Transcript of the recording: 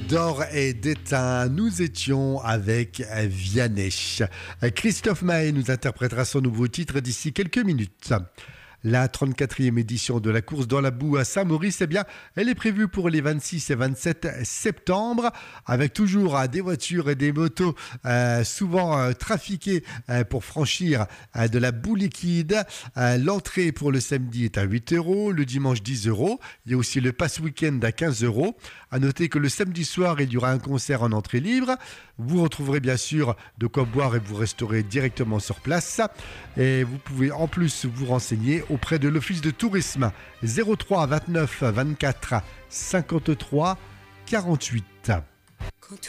d'or et d'étain. Nous étions avec Vianney. Christophe Mahé nous interprétera son nouveau titre d'ici quelques minutes. La 34e édition de la course dans la boue à Saint-Maurice, eh bien, elle est prévue pour les 26 et 27 septembre, avec toujours des voitures et des motos souvent trafiquées pour franchir de la boue liquide. L'entrée pour le samedi est à 8 €, le dimanche 10 €. Il y a aussi le pass week-end à 15 €. À noter que le samedi soir, il y aura un concert en entrée libre. Vous retrouverez bien sûr de quoi boire et vous resterez directement sur place. Et vous pouvez en plus vous renseigner auprès de l'Office de tourisme 03 29 24 53 48.